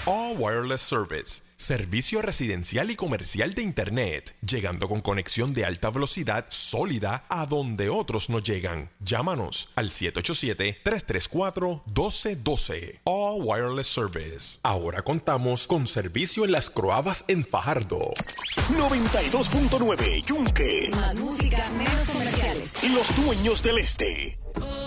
All Wireless Service, servicio residencial y comercial de Internet, llegando con conexión de alta velocidad sólida a donde otros no llegan. Llámanos al 787-334-1212. All Wireless Service. Ahora contamos con servicio en Las Croabas en Fajardo. 92.9 Yunque. Más música, menos comerciales. Los dueños del este.